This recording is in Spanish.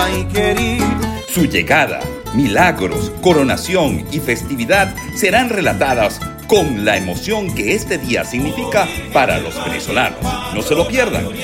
país querido. Su llegada, milagros, coronación y festividad serán relatadas con la emoción que este día significa para los venezolanos. No se lo pierdan.